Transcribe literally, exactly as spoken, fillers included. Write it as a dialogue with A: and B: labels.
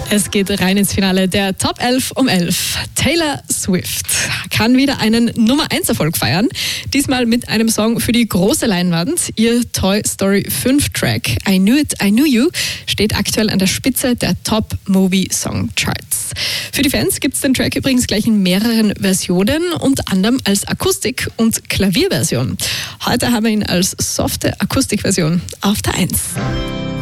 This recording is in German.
A: Es geht rein ins Finale der Top elf um elf. Taylor Swift kann wieder einen Nummer eins Erfolg feiern. Diesmal mit einem Song für die große Leinwand. Ihr Toy Story fünf Track I Knew It, I Knew You steht aktuell an der Spitze der Top Movie Song Charts. Für die Fans gibt es den Track übrigens gleich in mehreren Versionen, unter anderem als Akustik- und Klavierversion. Heute haben wir ihn als softe Akustikversion auf der eins.